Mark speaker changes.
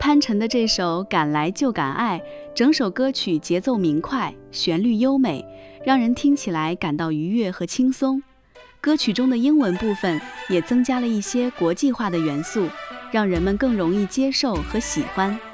Speaker 1: 潘辰的这首《敢来就敢爱》，整首歌曲节奏明快，旋律优美，让人听起来感到愉悦和轻松。歌曲中的英文部分也增加了一些国际化的元素，让人们更容易接受和喜欢。